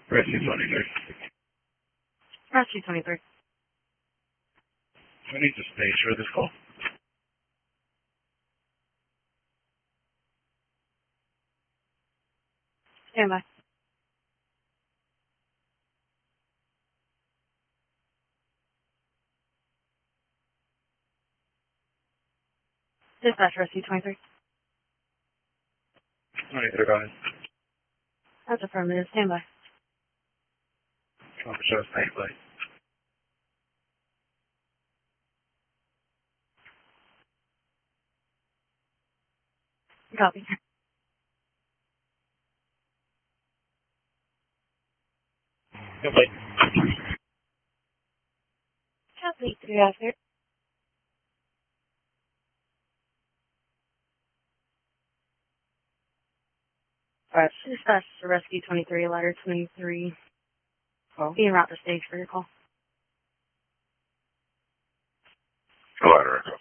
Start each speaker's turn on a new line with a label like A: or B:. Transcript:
A: Rescue 23.
B: Rescue 23.
A: I need the stage for this call.
B: Stand by. Dispatch Rescue 23.
A: 23, go ahead.
B: That's affirmative. Stand by.
A: Officer, stand by.
B: Copy.
A: Complete.
B: Copy. Do you have here? Alright, dispatch to Rescue 23, ladder 23.
C: Oh.
B: Being route to stage for your call.
A: Ladder echo.